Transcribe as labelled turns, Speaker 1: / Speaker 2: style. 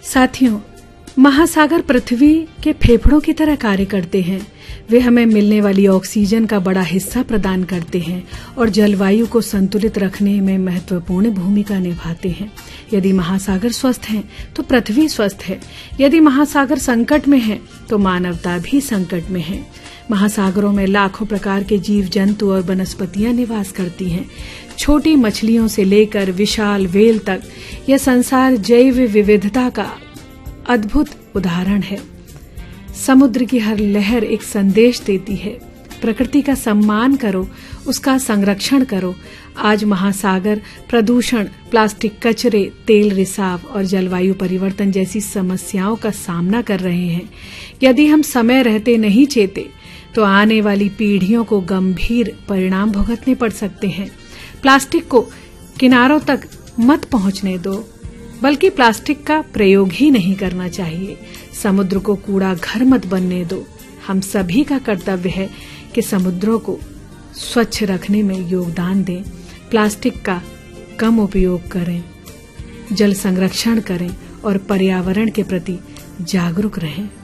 Speaker 1: साथियों, महासागर पृथ्वी के फेफड़ों की तरह कार्य करते हैं। वे हमें मिलने वाली ऑक्सीजन का बड़ा हिस्सा प्रदान करते हैं और जलवायु को संतुलित रखने में महत्वपूर्ण भूमिका निभाते हैं। यदि महासागर स्वस्थ हैं, तो पृथ्वी स्वस्थ है। यदि महासागर संकट में है, तो मानवता भी संकट में है। महासागरों में लाखों प्रकार के जीव जंतु और वनस्पतियां निवास करती हैं। छोटी मछलियों से लेकर विशाल व्हेल तक यह संसार जैव विविधता का अद्भुत उदाहरण है। समुद्र की हर लहर एक संदेश देती है, प्रकृति का सम्मान करो, उसका संरक्षण करो। आज महासागर प्रदूषण, प्लास्टिक कचरे, तेल रिसाव और जलवायु परिवर्तन जैसी समस्याओं का सामना कर रहे हैं। यदि हम समय रहते नहीं चेते, तो आने वाली पीढ़ियों को गंभीर परिणाम भुगतने पड़ सकते हैं। प्लास्टिक को किनारों तक मत पहुंचने दो, बल्कि प्लास्टिक का प्रयोग ही नहीं करना चाहिए। समुद्र को कूड़ा घर मत बनने दो। हम सभी का कर्तव्य है कि समुद्रों को स्वच्छ रखने में योगदान दें। प्लास्टिक का कम उपयोग करें, जल संरक्षण करें और पर्यावरण के प्रति जागरूक रहें।